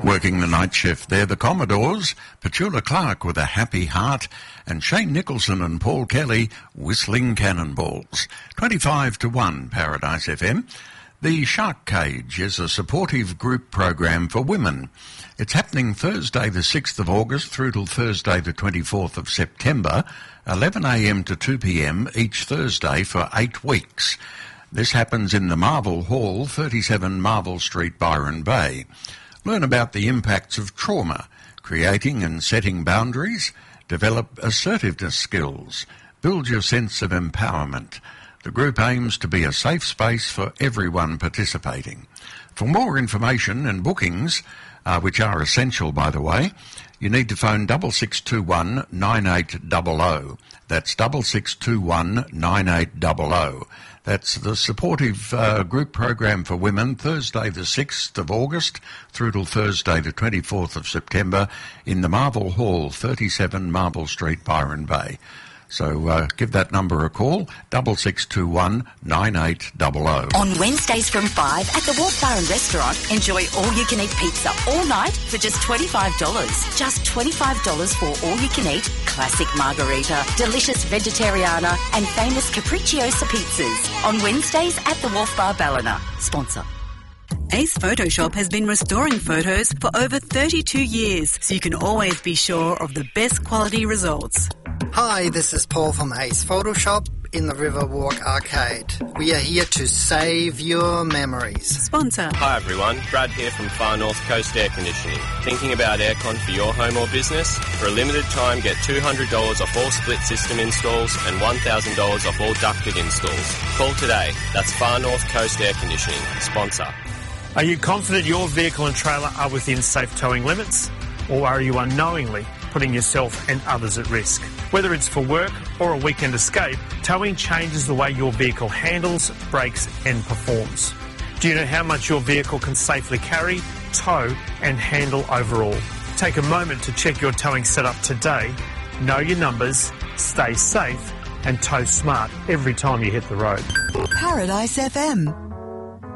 Working the night shift, they're the Commodores, Petula Clark with a happy heart, and Shane Nicholson and Paul Kelly whistling cannonballs. 25-1 Paradise FM. The Shark Cage is a supportive group program for women. It's happening Thursday the 6th of August through till Thursday the 24th of September, 11 a.m. to 2 p.m. each Thursday for 8 weeks. This happens in the Marvel Hall, 37 Marvel Street, Byron Bay. Learn about the impacts of trauma, creating and setting boundaries, develop assertiveness skills, build your sense of empowerment. The group aims to be a safe space for everyone participating. For more information and bookings, which are essential by the way, you need to phone 6621 9800. That's 6621 9800. That's the supportive group program for women, Thursday the 6th of August through till Thursday the 24th of September in the Marvel Hall, 37 Marble Street, Byron Bay. So give that number a call, 6621 9800. On Wednesdays from 5 at the Wharf Bar and Restaurant, enjoy all-you-can-eat pizza all night for just $25. Just $25 for all-you-can-eat, classic margarita, delicious vegetariana and famous capricciosa pizzas. On Wednesdays at the Wharf Bar Ballina. Sponsor. Ace Photoshop has been restoring photos for over 32 years, so you can always be sure of the best quality results. Hi, this is Paul from Ace Photoshop in the Riverwalk Arcade. We are here to save your memories. Sponsor. Hi everyone, Brad here from Far North Coast Air Conditioning. Thinking about aircon for your home or business? For a limited time, get $200 off all split system installs and $1,000 off all ducted installs. Call today. That's Far North Coast Air Conditioning. Sponsor. Are you confident your vehicle and trailer are within safe towing limits? Or are you unknowingly putting yourself and others at risk? Whether it's for work or a weekend escape, towing changes the way your vehicle handles, brakes and performs. Do you know how much your vehicle can safely carry, tow and handle overall? Take a moment to check your towing setup today. Know your numbers, stay safe and tow smart every time you hit the road. Paradise FM.